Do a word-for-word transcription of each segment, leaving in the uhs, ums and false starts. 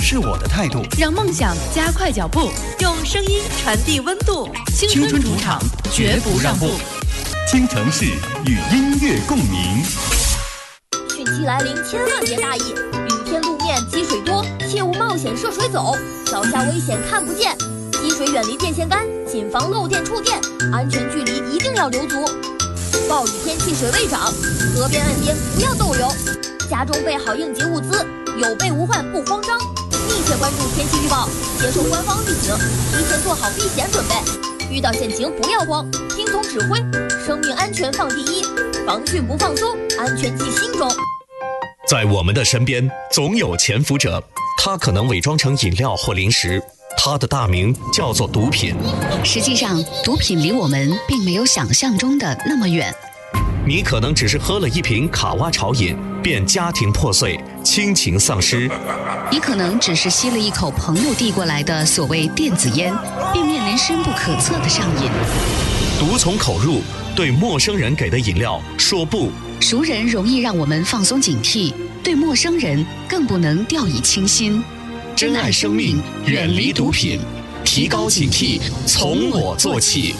是我的态度， 让梦想加快脚步，用声音传递温度。青春主场，绝不让步。 京城市与音乐共鸣。 汛期来临，千万别大意。雨天路面积水多，切勿冒险涉水走。脚下危险看不见，积水远离电线杆，谨防漏电触电。安全距离一定要留足。暴雨天气水位涨，河边岸边不要逗留。家中备好应急物资，有备无患不慌张。密切关注天气预报，接受官方预警，提前做好避险准备。遇到险情不要慌，听从指挥，生命安全放第一，防汛不放松，安全记心中。 在我们的身边总有潜伏者，他可能伪装成饮料或零食，他的大名叫做毒品。 实际上，毒品离我们并没有想象中的那么远。 你可能只是喝了一瓶卡哇潮饮，便家庭破碎，亲情丧失。 你可能只是吸了一口朋友递过来的所谓电子烟，并面临深不可测的上瘾。 毒从口入，对陌生人给的饮料说不。 熟人容易让我们放松警惕，对陌生人更不能掉以轻心。 珍爱生命，远离毒品，提高警惕，从我做起。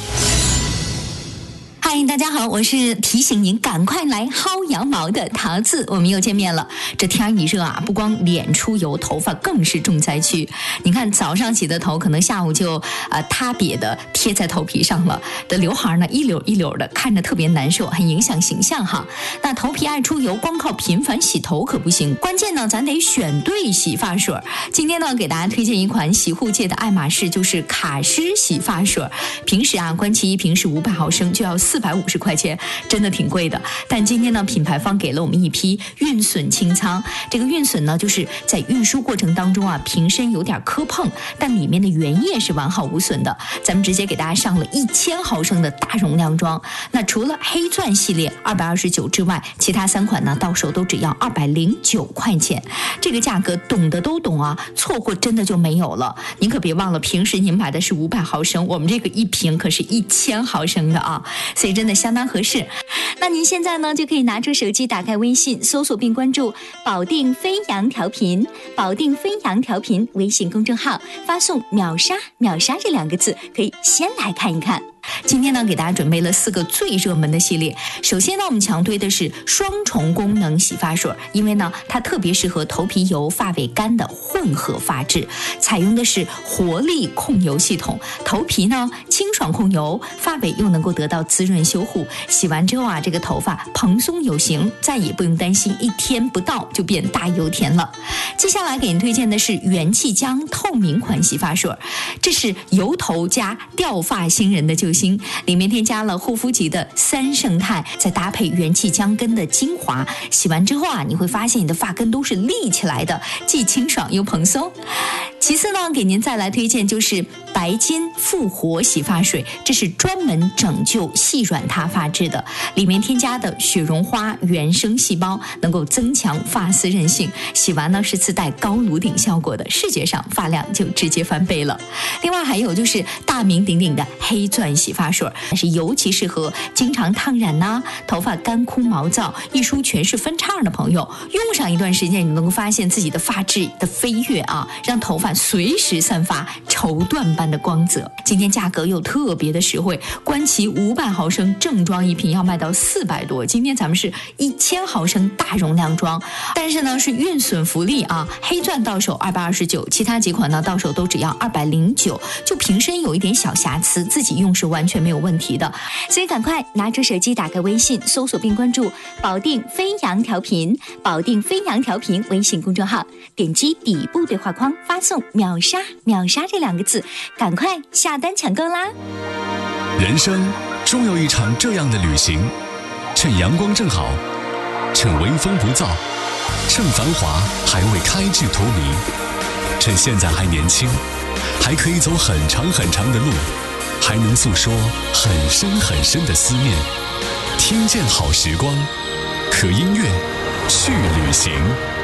嗨，大家好，我是提醒您赶快来薅羊毛的桃子，我们又见面了。这天一热啊，不光脸出油，头发更是重灾区。你看早上洗的头，可能下午就呃塌瘪的贴在头皮上了，的刘海呢一绺一绺的，看着特别难受，很影响形象哈。那头皮爱出油，光靠频繁洗头可不行，关键呢咱得选对洗发水。今天呢给大家推荐一款洗护界的爱马仕，就是卡诗洗发水。平时啊，关其一瓶是五百毫升，就要四百五十块钱，真的挺贵的。但今天呢，品牌方给了我们一批运损清仓。这个运损呢，就是在运输过程当中啊，瓶身有点磕碰，但里面的原液是完好无损的。咱们直接给大家上了一千毫升的大容量装。那除了黑钻系列二百二十九之外，其他三款呢，到手都只要二百零九块钱。这个价格懂的都懂啊，错过真的就没有了。您可别忘了，平时您买的是五百毫升，我们这个一瓶可是一千毫升的啊，所以真的相当合适。那您现在呢就可以拿出手机，打开微信，搜索并关注保定飞扬调频，保定飞扬调频微信公众号，发送秒杀秒杀这两个字，可以先来看一看。今天呢给大家准备了四个最热门的系列。首先呢我们强推的是双重功能洗发水，因为呢它特别适合头皮油发尾干的混合发质，采用的是活力控油系统，头皮呢清爽控油，发尾又能够得到滋润修护，洗完之后啊这个头发蓬松有型，再也不用担心一天不到就变大油田了。接下来给您推荐的是元气浆透明款洗发水，这是油头加掉发新人的救星，里面添加了护肤级的三胜肽，再搭配元气浆根的精华，洗完之后啊你会发现你的发根都是立起来的，既清爽又蓬松。其次呢给您再来推荐就是白金复活洗发水，这是专门拯救细软塌发质的，里面添加的雪绒花原生细胞能够增强发丝韧性，洗完呢是自带高颅顶效果的，视觉上发量就直接翻倍了。另外还有就是大名鼎鼎的黑钻洗发水，是尤其适合经常烫染呐、啊、头发干枯毛躁、一梳全是分叉的朋友，用上一段时间你能够发现自己的发质的飞跃啊，让头发随时散发绸缎般的光泽。今天价格又特别的实惠，关其五百毫升正装一瓶要卖到四百多，今天咱们是一千毫升大容量装，但是呢是运损福利啊，黑钻到手二百二十九，其他几款呢到手都只要二百零九，就瓶身有一点小瑕疵，自己用是完全没有问题的。所以赶快拿出手机，打开微信，搜索并关注保定飞扬调频，保定飞扬调频微信公众号，点击底部对话框，发送秒杀秒杀这两个字，赶快下单抢购啦！ 人生终有一场这样的旅行，趁阳光正好，趁微风不燥，趁繁华还未开至荼蘼，趁现在还年轻，还可以走很长很长的路，还能诉说很深很深的思念。听见好时光，和音乐去旅行。